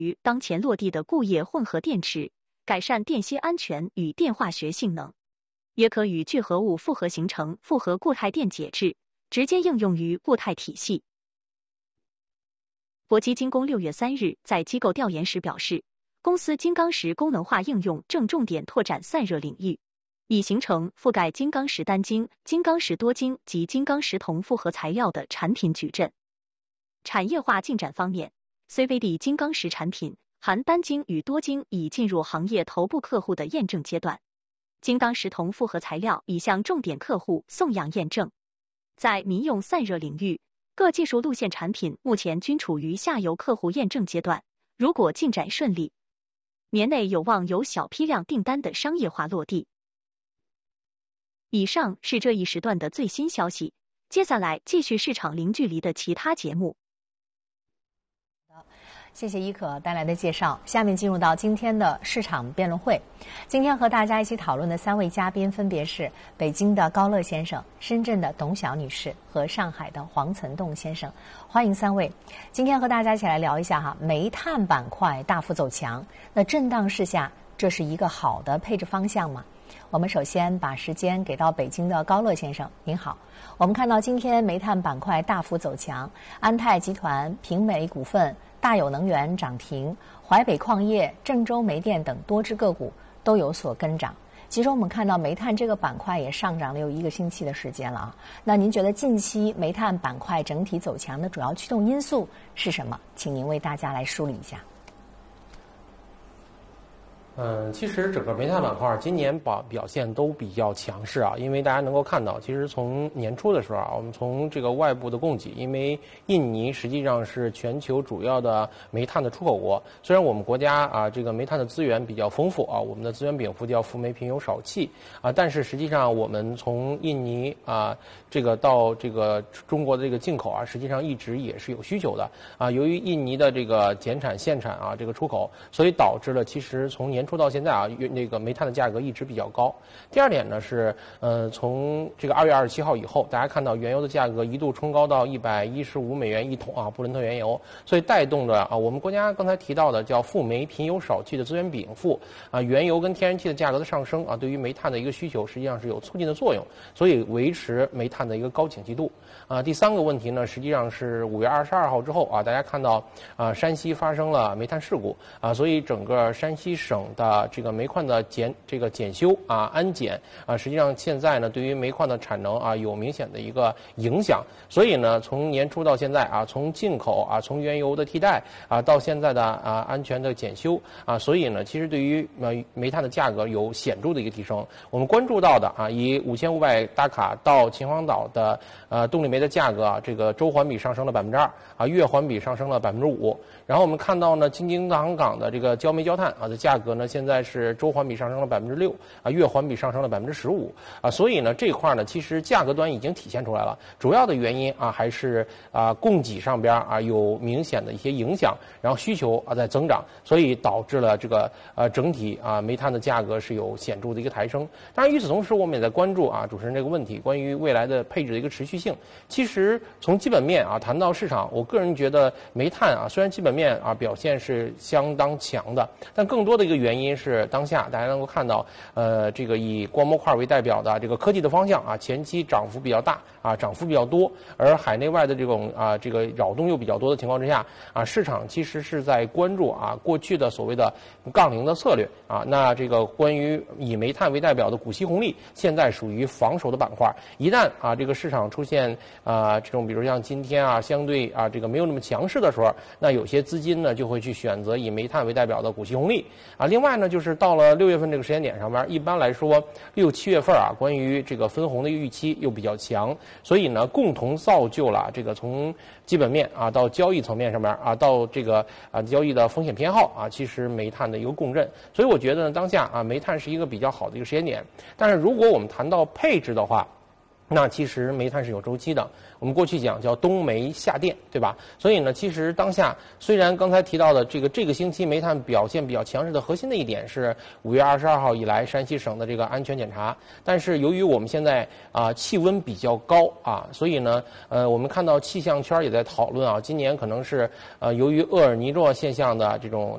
于当前落地的固液混合电池，改善电吸安全与电化学性能，也可与聚合物复合形成复合固态电解质，直接应用于固态体系。博基精工6月3日在机构调研时表示，公司金刚石功能化应用正重点拓展散热领域，已形成覆盖金刚石单晶、金刚石多晶及金刚石铜复合材料的产品矩阵。产业化进展方面， CVD 金刚石产品含单晶与多晶已进入行业头部客户的验证阶段，金刚石铜复合材料已向重点客户送样验证。在民用散热领域，各技术路线产品目前均处于下游客户验证阶段，如果进展顺利，年内有望有小批量订单的商业化落地。以上是这一时段的最新消息，接下来继续市场零距离的其他节目。 谢谢伊可带来的介绍，下面进入到今天的市场辩论会。今天和大家一起讨论的3位嘉宾分别是北京的高乐先生、深圳的董晓女士和上海的黄岑栋先生，欢迎3位。今天和大家一起来聊一下煤炭板块大幅走强，那震荡市下，这是一个好的配置方向吗？我们首先把时间给到北京的高乐先生，您好。我们看到今天煤炭板块大幅走强，安泰集团、平美股份、大有能源涨停，淮北矿业、郑州煤电等多只个股都有所跟涨。其中我们看到煤炭这个板块也上涨了有1个星期的时间了啊。那您觉得近期煤炭板块整体走强的主要驱动因素是什么？请您为大家来梳理一下。 其实整个煤炭板块今年表现都比较强势啊，因为大家能够看到，其实从年初的时候啊，我们从这个外部的供给，因为印尼实际上是全球主要的煤炭的出口国，虽然我们国家啊这个煤炭的资源比较丰富啊，我们的资源禀赋叫富煤贫油少气啊，但是实际上我们从印尼啊这个到这个中国的这个进口啊，实际上一直也是有需求的啊，由于印尼的这个减产限产啊这个出口，所以导致了其实从年初到现在啊，那个煤炭的价格一直比较高。第二点呢是，从这个2月27号以后，大家看到原油的价格一度冲高到115美元一桶啊，布伦特原油，所以带动着啊，我们国家刚才提到的叫富煤贫油少气的资源禀赋啊，原油跟天然气的价格的上升啊，对于煤炭的一个需求实际上是有促进的作用，所以维持煤炭的一个高景气度啊。第三个问题呢，实际上是5月22号之后啊，大家看到啊，山西发生了煤炭事故啊，所以整个山西省的这个煤矿的检修啊、安检啊，实际上现在呢，对于煤矿的产能啊有明显的一个影响。所以呢，从年初到现在啊，从进口啊，从原油的替代啊，到现在的啊安全的检修啊，所以呢，其实对于煤炭的价格有显著的一个提升。我们关注到的啊，以5500大卡到秦皇岛的动力煤的价格啊，这个周环比上升了2%啊，月环比上升了5%。然后我们看到呢，京津大港的这个焦煤焦炭啊的价格呢，现在是周环比上升了6%啊，月环比上升了15%啊，所以呢这一块呢，其实价格端已经体现出来了。主要的原因啊，还是啊供给上边啊有明显的一些影响，然后需求啊在增长，所以导致了这个整体啊煤炭的价格是有显著的一个抬升。当然与此同时，我们也在关注啊主持人这个问题，关于未来的配置的一个持续性。其实从基本面啊谈到市场，我个人觉得煤炭啊虽然基本面啊表现是相当强的，但更多的一个原因是当下大家能够看到这个以光模块为代表的这个科技的方向啊前期涨幅比较大啊，涨幅比较多，而海内外的这种啊这个扰动又比较多的情况之下啊，市场其实是在关注啊过去的所谓的杠铃的策略啊，那这个关于以煤炭为代表的股息红利现在属于防守的板块，一旦啊这个市场出现啊这种比如像今天啊相对啊这个没有那么强势的时候，那有些资金呢就会去选择以煤炭为代表的股息红利啊。另外呢，就是到了6月份这个时间点上面，一般来说6、7月份啊，关于这个分红的预期又比较强，所以呢，共同造就了这个从基本面啊到交易层面上面啊到这个啊交易的风险偏好啊，其实煤炭的一个共振。所以我觉得呢，当下啊煤炭是一个比较好的一个时间点。但是如果我们谈到配置的话， 那其实煤炭是有周期的，我们过去讲叫冬煤夏电，对吧？所以呢，其实当下虽然刚才提到的这个星期煤炭表现比较强势的核心的一点是5月22号以来山西省的这个安全检查，但是由于我们现在气温比较高所以呢我们看到气象圈也在讨论今年可能是由于厄尔尼诺现象的这种